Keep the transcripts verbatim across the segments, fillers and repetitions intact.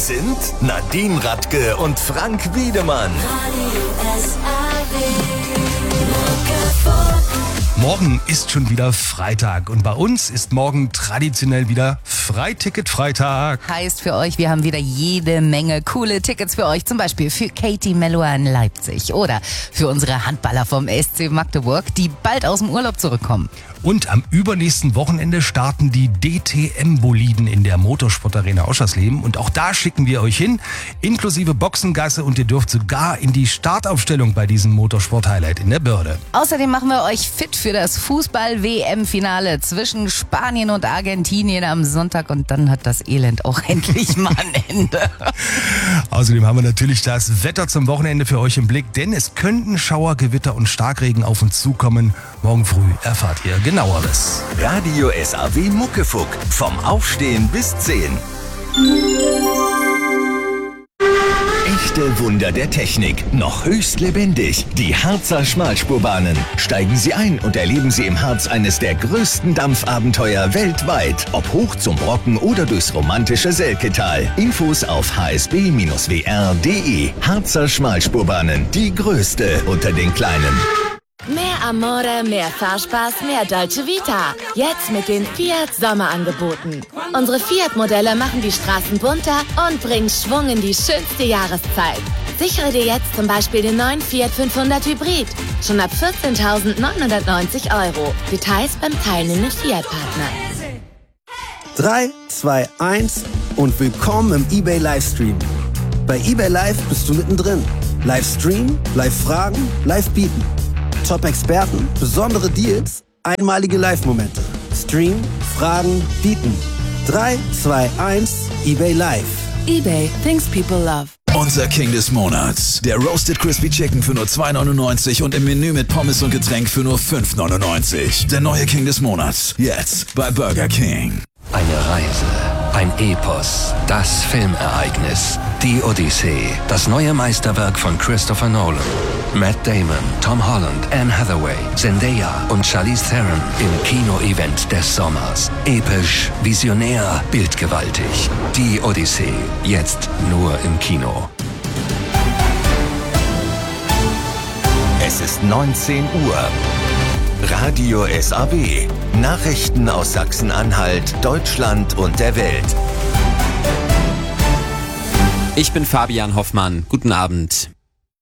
sind Nadine Radke und Frank Wiedemann. Morgen ist schon wieder Freitag und bei uns ist morgen traditionell wieder Freiticket-Freitag. Heißt für euch, wir haben wieder jede Menge coole Tickets für euch. Zum Beispiel für Katie Melua in Leipzig oder für unsere Handballer vom S C Magdeburg, die bald aus dem Urlaub zurückkommen. Und am übernächsten Wochenende starten die D T M-Boliden in der Motorsportarena Oschersleben. Und auch da schicken wir euch hin, inklusive Boxengasse. Und ihr dürft sogar in die Startaufstellung bei diesem Motorsport-Highlight in der Börde. Außerdem machen wir euch fit für das Fußball-W M-Finale zwischen Spanien und Argentinien am Sonntag. Und dann hat das Elend auch endlich mal ein Ende. Außerdem haben wir natürlich das Wetter zum Wochenende für euch im Blick. Denn es könnten Schauer, Gewitter und Starkregen auf uns zukommen. Morgen früh erfahrt ihr Genaueres. Radio S A W Muckefuck. Vom Aufstehen bis zehn. Echte Wunder der Technik. Noch höchst lebendig. Die Harzer Schmalspurbahnen. Steigen Sie ein und erleben Sie im Harz eines der größten Dampfabenteuer weltweit. Ob hoch zum Brocken oder durchs romantische Selketal. Infos auf h s b Bindestrich w r punkt d e. Harzer Schmalspurbahnen. Die größte unter den kleinen. Mehr Amore, mehr Fahrspaß, mehr Dolce Vita. Jetzt mit den Fiat Sommerangeboten. Unsere Fiat-Modelle machen die Straßen bunter und bringen Schwung in die schönste Jahreszeit. Sichere dir jetzt zum Beispiel den neuen Fiat fünfhundert Hybrid. Schon ab vierzehntausendneunhundertneunzig Euro. Details beim teilnehmenden Fiat-Partner. drei, zwei, eins und willkommen im eBay Livestream. Bei eBay Live bist du mittendrin. Livestream, Live-Fragen, Live-Bieten. Top-Experten, besondere Deals, einmalige Live-Momente. Stream, Fragen, bieten. drei, zwei, eins, eBay Live. eBay, things people love. Unser King des Monats. Der Roasted Crispy Chicken für nur zwei neunundneunzig und im Menü mit Pommes und Getränk für nur fünf neunundneunzig. Der neue King des Monats. Jetzt bei Burger King. Eine Reise, ein Epos, das Filmereignis, die Odyssee, das neue Meisterwerk von Christopher Nolan. Matt Damon, Tom Holland, Anne Hathaway, Zendaya und Charlize Theron im Kino-Event des Sommers. Episch, visionär, bildgewaltig. Die Odyssee, jetzt nur im Kino. Es ist neunzehn Uhr. Radio S A W. Nachrichten aus Sachsen-Anhalt, Deutschland und der Welt. Ich bin Fabian Hoffmann. Guten Abend.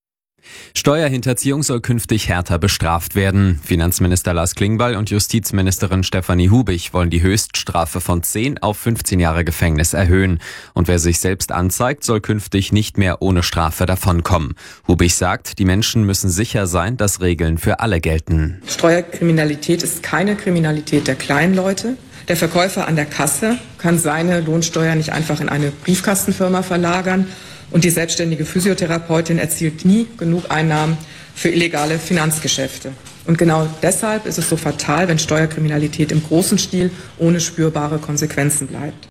Steuerhinterziehung soll künftig härter bestraft werden. Finanzminister Lars Klingbeil und Justizministerin Stefanie Hubig wollen die Höchststrafe von zehn auf fünfzehn Jahre Gefängnis erhöhen. Und wer sich selbst anzeigt, soll künftig nicht mehr ohne Strafe davonkommen. Hubig sagt, die Menschen müssen sicher sein, dass Regeln für alle gelten. Steuerkriminalität ist keine Kriminalität der kleinen Leute. Der Verkäufer an der Kasse kann seine Lohnsteuer nicht einfach in eine Briefkastenfirma verlagern. Und die selbstständige Physiotherapeutin erzielt nie genug Einnahmen für illegale Finanzgeschäfte. Und genau deshalb ist es so fatal, wenn Steuerkriminalität im großen Stil ohne spürbare Konsequenzen bleibt.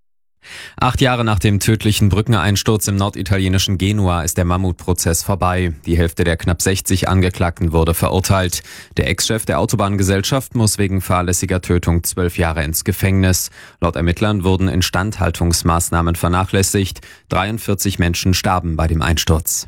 Acht Jahre nach dem tödlichen Brückeneinsturz im norditalienischen Genua ist der Mammutprozess vorbei. Die Hälfte der knapp sechzig Angeklagten wurde verurteilt. Der Ex-Chef der Autobahngesellschaft muss wegen fahrlässiger Tötung zwölf Jahre ins Gefängnis. Laut Ermittlern wurden Instandhaltungsmaßnahmen vernachlässigt. dreiundvierzig Menschen starben bei dem Einsturz.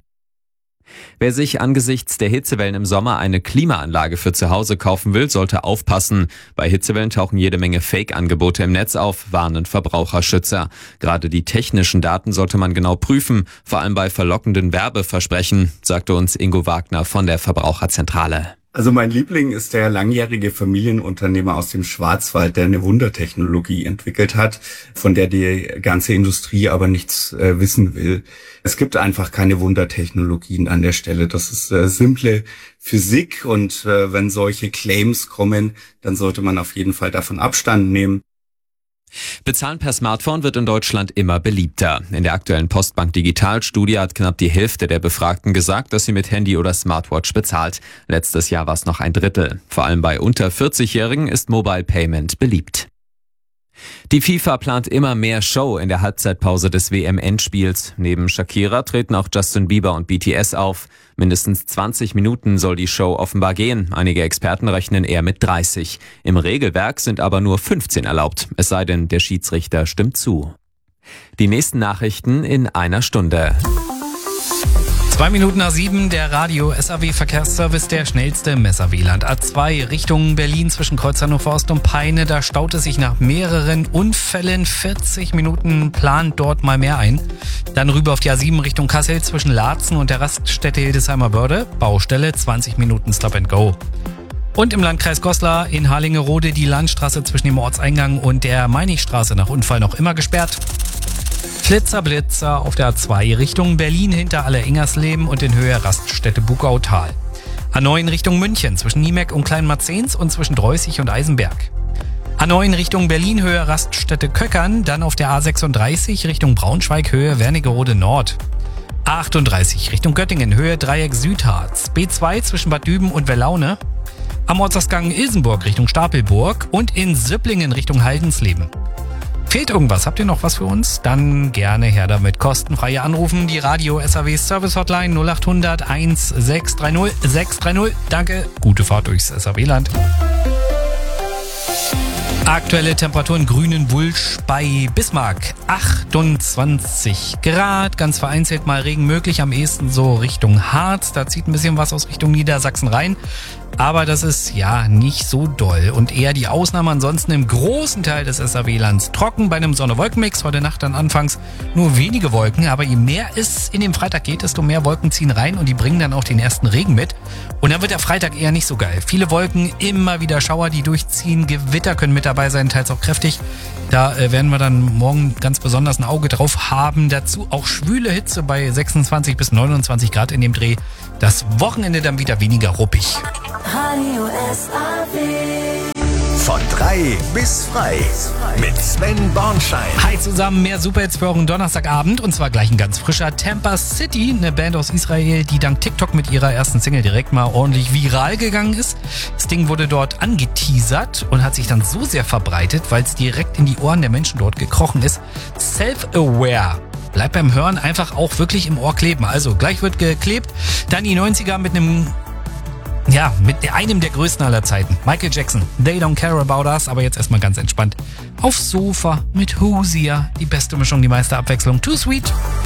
Wer sich angesichts der Hitzewellen im Sommer eine Klimaanlage für zu Hause kaufen will, sollte aufpassen. Bei Hitzewellen tauchen jede Menge Fake-Angebote im Netz auf, warnen Verbraucherschützer. Gerade die technischen Daten sollte man genau prüfen, vor allem bei verlockenden Werbeversprechen, sagte uns Ingo Wagner von der Verbraucherzentrale. Also mein Liebling ist der langjährige Familienunternehmer aus dem Schwarzwald, der eine Wundertechnologie entwickelt hat, von der die ganze Industrie aber nichts äh, wissen will. Es gibt einfach keine Wundertechnologien an der Stelle. Das ist äh, simple Physik und äh, wenn solche Claims kommen, dann sollte man auf jeden Fall davon Abstand nehmen. Bezahlen per Smartphone wird in Deutschland immer beliebter. In der aktuellen Postbank Digital-Studie hat knapp die Hälfte der Befragten gesagt, dass sie mit Handy oder Smartwatch bezahlt. Letztes Jahr war es noch ein Drittel. Vor allem bei unter vierzig-Jährigen ist Mobile Payment beliebt. Die FIFA plant immer mehr Show in der Halbzeitpause des W M-Endspiels. Neben Shakira treten auch Justin Bieber und B T S auf. Mindestens zwanzig Minuten soll die Show offenbar gehen. Einige Experten rechnen eher mit dreißig. Im Regelwerk sind aber nur fünfzehn erlaubt. Es sei denn, der Schiedsrichter stimmt zu. Die nächsten Nachrichten in einer Stunde. Zwei Minuten nach sieben, der Radio-S A W-Verkehrsservice, der schnellste im S A W-Land. A zwei Richtung Berlin zwischen Kreuz Hannover Ost und Peine. Da staut es sich nach mehreren Unfällen. vierzig Minuten plant dort mal mehr ein. Dann rüber auf die A sieben Richtung Kassel zwischen Laatzen und der Raststätte Hildesheimer Börde. Baustelle, zwanzig Minuten Stop and Go. Und im Landkreis Goslar in Harlingerode die Landstraße zwischen dem Ortseingang und der Meinigstraße nach Unfall noch immer gesperrt. Flitzer Blitzer auf der A zwei Richtung Berlin hinter Aller-Ingersleben und in Höhe Raststätte Bugautal. A neun Richtung München zwischen Niemeck und Kleinmarzens und zwischen Dreußig und Eisenberg. A neun Richtung Berlin Höhe Raststätte Köckern, dann auf der A sechsunddreißig Richtung Braunschweig Höhe Wernigerode Nord. A achtunddreißig Richtung Göttingen Höhe Dreieck Südharz. B zwei zwischen Bad Düben und Wellaune. Am Ortsausgang Ilsenburg Richtung Stapelburg und in Süpplingen Richtung Haldensleben. Fehlt irgendwas? Habt ihr noch was für uns? Dann gerne her damit. Kostenfreie Anrufen. Die Radio-S A W Service Hotline null acht hundert sechs drei null sechs drei null. Danke. Gute Fahrt durchs S A W-Land. Aktuelle Temperatur in Grünen Wulsch bei Bismarck. achtundzwanzig Grad. Ganz vereinzelt mal Regen möglich. Am ehesten so Richtung Harz. Da zieht ein bisschen was aus Richtung Niedersachsen rein. Aber das ist ja nicht so doll und eher die Ausnahme. Ansonsten im großen Teil des S A W-Lands trocken bei einem Sonne-Wolken-Mix. Heute Nacht dann anfangs nur wenige Wolken. Aber je mehr es in den Freitag geht, desto mehr Wolken ziehen rein und die bringen dann auch den ersten Regen mit. Und dann wird der Freitag eher nicht so geil. Viele Wolken, immer wieder Schauer, die durchziehen. Gewitter können mit dabei sein, teils auch kräftig. Da äh, werden wir dann morgen ganz besonders ein Auge drauf haben. Dazu auch schwüle Hitze bei sechsundzwanzig bis neunundzwanzig Grad in dem Dreh. Das Wochenende dann wieder weniger ruppig. Radio S A W. Von drei bis frei. Mit Sven Bornschein. Hi zusammen, mehr Superhits für euren Donnerstagabend. Und zwar gleich ein ganz frischer. Tampa City, eine Band aus Israel, die dank TikTok mit ihrer ersten Single direkt mal ordentlich viral gegangen ist. Das Ding wurde dort angeteasert und hat sich dann so sehr verbreitet, weil es direkt in die Ohren der Menschen dort gekrochen ist. Self-Aware. Bleibt beim Hören einfach auch wirklich im Ohr kleben. Also gleich wird geklebt. Dann die neunziger mit einem, ja, mit einem der größten aller Zeiten. Michael Jackson, They Don't Care About Us. Aber jetzt erstmal ganz entspannt. Aufs Sofa mit Hozier. Die beste Mischung, die meiste Abwechslung. Too Sweet.